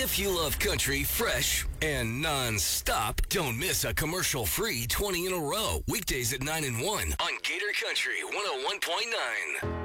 If you love country fresh and non-stop, don't miss a commercial-free 20 in a row. Weekdays at 9 and 1 on Gator Country 101.9.